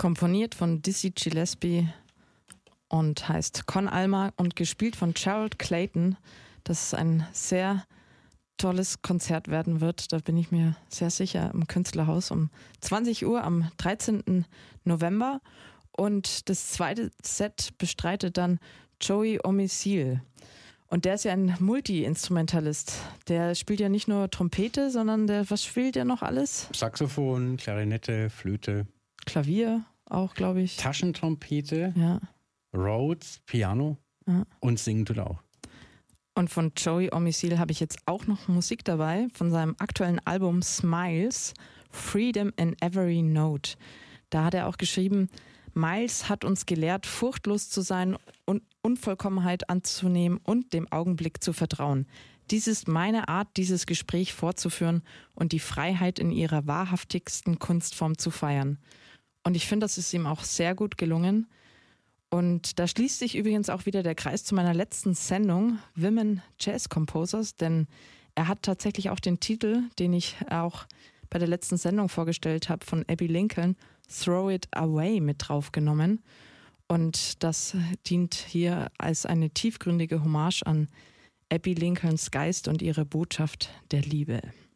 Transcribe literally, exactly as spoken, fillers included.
Komponiert von Dizzy Gillespie und heißt Con Alma und gespielt von Gerald Clayton. Das ist ein sehr tolles Konzert werden wird. Da bin ich mir sehr sicher im Künstlerhaus um zwanzig Uhr am dreizehnten November. Und das zweite Set bestreitet dann Joey Omisil. Und der ist ja ein Multi-Instrumentalist. Der spielt ja nicht nur Trompete, sondern der, was spielt der noch alles? Saxophon, Klarinette, Flöte. Klavier auch, glaube ich. Taschentrompete, ja. Rhodes, Piano ja. und singen tut er auch. Und von Joey Omisil habe ich jetzt auch noch Musik dabei, von seinem aktuellen Album Smiles, Freedom in Every Note. Da hat er auch geschrieben, Miles hat uns gelehrt, furchtlos zu sein und Unvollkommenheit anzunehmen und dem Augenblick zu vertrauen. Dies ist meine Art, dieses Gespräch fortzuführen und die Freiheit in ihrer wahrhaftigsten Kunstform zu feiern. Und ich finde, das ist ihm auch sehr gut gelungen. Und da schließt sich übrigens auch wieder der Kreis zu meiner letzten Sendung, Women Jazz Composers, denn er hat tatsächlich auch den Titel, den ich auch bei der letzten Sendung vorgestellt habe, von Abbey Lincoln, Throw It Away, mit draufgenommen. Und das dient hier als eine tiefgründige Hommage an Abbey Lincolns Geist und ihre Botschaft der Liebe.